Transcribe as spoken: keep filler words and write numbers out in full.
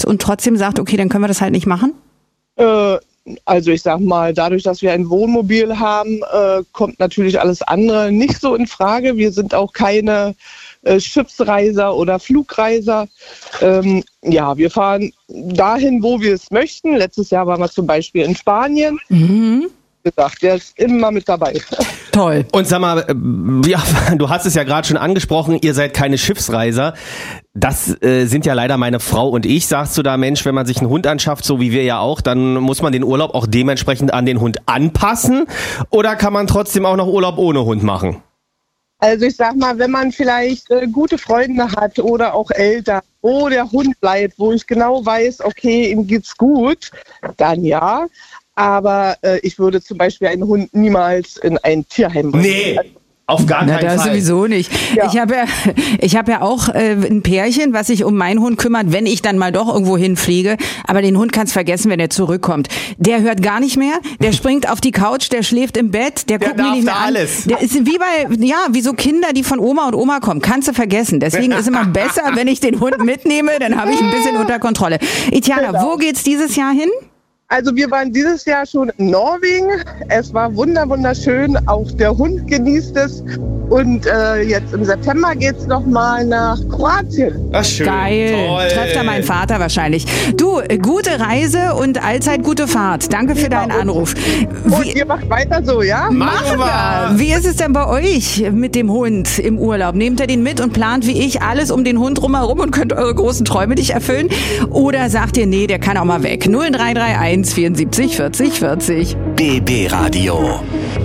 und trotzdem sagt, okay, dann können wir das halt nicht machen? Äh, also ich sag mal, dadurch, dass wir ein Wohnmobil haben, äh, kommt natürlich alles andere nicht so in Frage. Wir sind auch keine äh, Schiffsreiser oder Flugreiser. Ähm, ja, wir fahren dahin, wo wir es möchten. Letztes Jahr waren wir zum Beispiel in Spanien. Mhm. Gesagt, der ist immer mit dabei. Toll. Und sag mal, ja, du hast es ja gerade schon angesprochen, ihr seid keine Schiffsreiser. Das äh, sind ja leider meine Frau und ich. Sagst du da, Mensch, wenn man sich einen Hund anschafft, so wie wir ja auch, dann muss man den Urlaub auch dementsprechend an den Hund anpassen? Oder kann man trotzdem auch noch Urlaub ohne Hund machen? Also ich sag mal, wenn man vielleicht äh, gute Freunde hat oder auch Eltern, wo der Hund bleibt, wo ich genau weiß, okay, ihm geht's gut, dann ja. Aber äh, ich würde zum Beispiel einen Hund niemals in ein Tierheim bringen. Nee, auf gar Na, keinen das Fall. sowieso nicht. Ja. Ich habe ja, ich habe ja auch äh, ein Pärchen, was sich um meinen Hund kümmert, wenn ich dann mal doch irgendwo hinfliege. Aber den Hund kannst vergessen, wenn er zurückkommt. Der hört gar nicht mehr. Der springt auf die Couch, der schläft im Bett, der, Der guckt mir darf nicht mehr da an. alles. Der ist wie bei, ja, wie so Kinder, die von Oma und Oma kommen. Kannst du vergessen. Deswegen ist immer besser, wenn ich den Hund mitnehme, dann habe ich ein bisschen unter Kontrolle. Etiana, Genau. wo geht's dieses Jahr hin? Also wir waren dieses Jahr schon in Norwegen. Es war wunder wunderschön. Auch der Hund genießt es. Und äh, jetzt im September geht's noch mal nach Kroatien. Ach, schön. Geil. Toll. Trefft da meinen Vater wahrscheinlich. Du, gute Reise und allzeit gute Fahrt. Danke für deinen Anruf. Und Wie, ihr macht weiter so, ja? Machen wir. wie ist es denn bei euch mit dem Hund im Urlaub? Nehmt ihr den mit und plant wie ich alles um den Hund drumherum und könnt eure großen Träume nicht erfüllen? Oder sagt ihr, nee, der kann auch mal weg? null drei drei eins vierundsiebzig vierzig vierzig. B B Radio.